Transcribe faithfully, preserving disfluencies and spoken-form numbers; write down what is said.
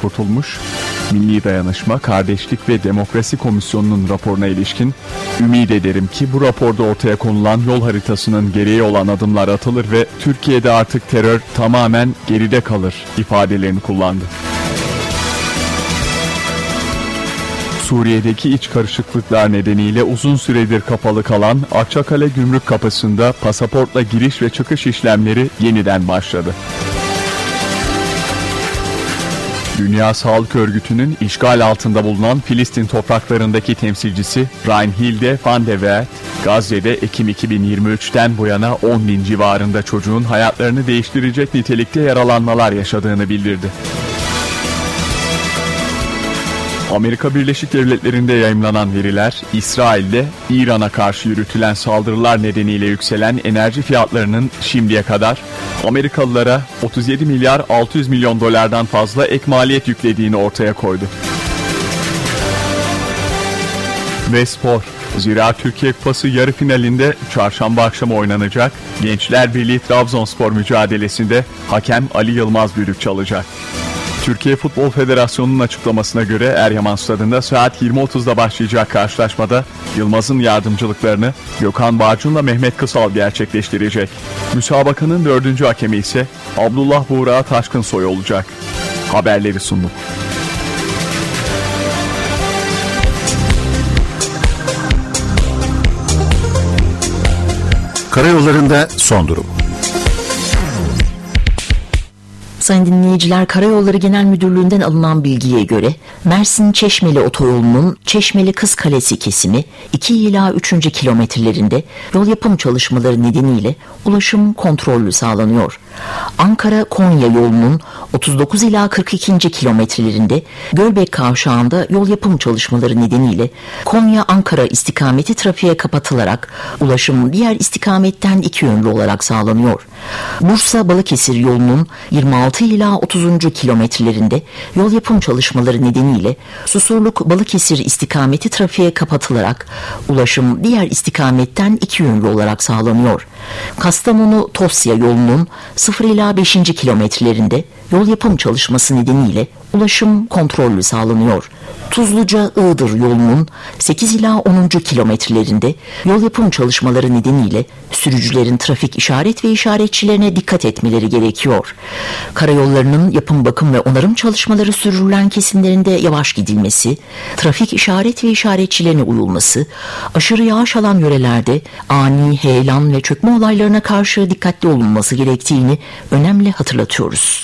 Kurtulmuş, Milli Dayanışma, Kardeşlik ve Demokrasi Komisyonu'nun raporuna ilişkin "Ümit ederim ki bu raporda ortaya konulan yol haritasının gereği olan adımlar atılır ve Türkiye'de artık terör tamamen geride kalır" ifadelerini kullandı. Suriye'deki iç karışıklıklar nedeniyle uzun süredir kapalı kalan Akçakale Gümrük Kapısı'nda pasaportla giriş ve çıkış işlemleri yeniden başladı. Dünya Sağlık Örgütü'nün işgal altında bulunan Filistin topraklarındaki temsilcisi Reinhilde van der Wert, Gazze'de Ekim iki bin yirmi üçten bu yana on bin civarında çocuğun hayatlarını değiştirecek nitelikte yaralanmalar yaşadığını bildirdi. Amerika Birleşik Devletleri'nde yayımlanan veriler, İsrail'de İran'a karşı yürütülen saldırılar nedeniyle yükselen enerji fiyatlarının şimdiye kadar Amerikalılara otuz yedi milyar altı yüz milyon dolardan fazla ek maliyet yüklediğini ortaya koydu. Ve spor. Zira Türkiye Kupası yarı finalinde çarşamba akşamı oynanacak Gençler Birliği Trabzonspor mücadelesinde hakem Ali Yılmaz düdük çalacak. Türkiye Futbol Federasyonu'nun açıklamasına göre Eryaman Stadı'nda saat yirmi otuzda başlayacak karşılaşmada Yılmaz'ın yardımcılıklarını Gökhan Bağcun'la Mehmet Kısal gerçekleştirecek. Müsabakanın dördüncü hakemi ise Abdullah Buğra Taşkınsoy olacak. Haberleri sunduk. Karayollarında son durum. Sayın dinleyiciler, Karayolları Genel Müdürlüğü'nden alınan bilgiye göre Mersin Çeşmeli otoyolunun Çeşmeli Kızkalesi kesimi iki ila üçüncü kilometrelerinde yol yapım çalışmaları nedeniyle ulaşım kontrollü sağlanıyor. Ankara-Konya yolunun otuz dokuz ila kırk ikinci kilometrelerinde Gölbek Kavşağı'nda yol yapım çalışmaları nedeniyle Konya-Ankara istikameti trafiğe kapatılarak ulaşım diğer istikametten iki yönlü olarak sağlanıyor. Bursa-Balıkesir yolunun yirmi altı ila otuzuncu kilometrelerinde yol yapım çalışmaları nedeniyle Susurluk-Balıkesir istikameti trafiğe kapatılarak ulaşım diğer istikametten iki yönlü olarak sağlanıyor. Kastamonu-Tosya yolunun sıfır ila beşinci kilometrelerinde yol yapım çalışması nedeniyle ulaşım kontrollü sağlanıyor. Tuzluca-Iğdır yolunun sekiz ila onuncu kilometrelerinde yol yapım çalışmaları nedeniyle sürücülerin trafik işaret ve işaretçilerine dikkat etmeleri gerekiyor. Karayollarının yapım, bakım ve onarım çalışmaları sürdürülen kesimlerinde yavaş gidilmesi, trafik işaret ve işaretçilerine uyulması, aşırı yağış alan yörelerde ani heyelan ve çökme olaylarına karşı dikkatli olunması gerektiğini önemli hatırlatıyoruz.